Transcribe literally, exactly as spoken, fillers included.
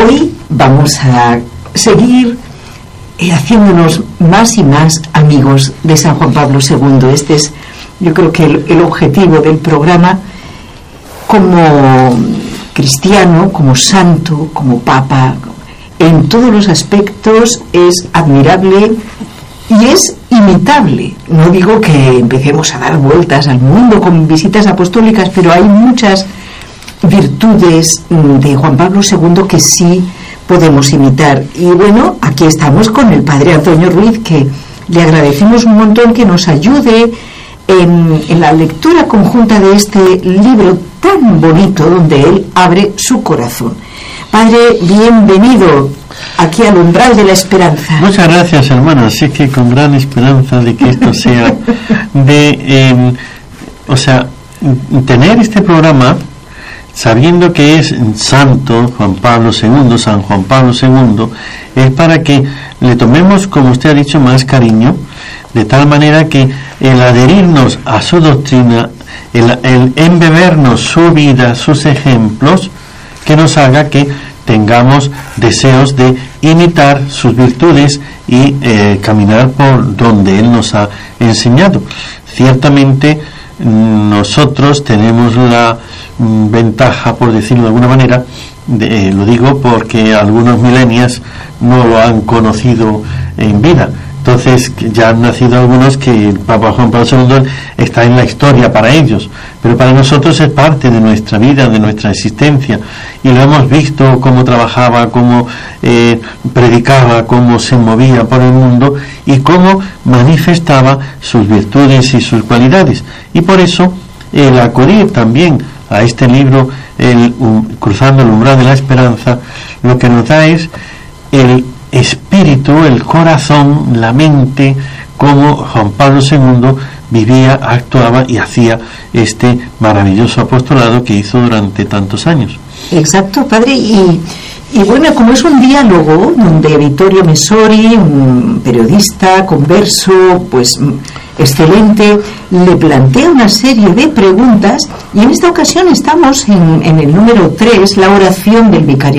Hoy vamos a seguir eh, haciéndonos más y más amigos de San Juan Pablo segundo. Este es, yo creo que el, el objetivo del programa. Como cristiano, como santo, como papa, en todos los aspectos es admirable y es imitable. No digo que empecemos a dar vueltas al mundo con visitas apostólicas, pero hay muchas virtudes de Juan Pablo segundo que sí podemos imitar. Y bueno, aquí estamos con el padre Antonio Ruiz, que le agradecemos un montón que nos ayude en, en la lectura conjunta de este libro tan bonito donde él abre su corazón. Padre, bienvenido aquí al umbral de la esperanza. Muchas gracias, hermano. Así que con gran esperanza de que esto sea de, eh, o sea, tener este programa sabiendo que es santo Juan Pablo segundo, San Juan Pablo segundo, es para que le tomemos, como usted ha dicho, más cariño, de tal manera que el adherirnos a su doctrina, el, el embebernos su vida, sus ejemplos, que nos haga que tengamos deseos de imitar sus virtudes y eh, caminar por donde Él nos ha enseñado. Ciertamente nosotros tenemos la mm, ventaja, por decirlo de alguna manera, de, eh, lo digo porque algunos millennials no lo han conocido en vida. Entonces ya han nacido algunos que el Papa Juan Pablo segundo está en la historia para ellos, pero para nosotros es parte de nuestra vida, de nuestra existencia, y lo hemos visto cómo trabajaba, cómo eh, predicaba, cómo se movía por el mundo y cómo manifestaba sus virtudes y sus cualidades. Y por eso el acudir también a este libro, el, um, Cruzando el umbral de la esperanza, lo que nos da es el espíritu, el corazón, la mente, como Juan Pablo segundo vivía, actuaba y hacía este maravilloso apostolado que hizo durante tantos años. Exacto, padre, y, y bueno, como es un diálogo donde Vittorio Messori, un periodista, converso, pues excelente, le plantea una serie de preguntas, y en esta ocasión estamos en, en el número tres, la oración del vicario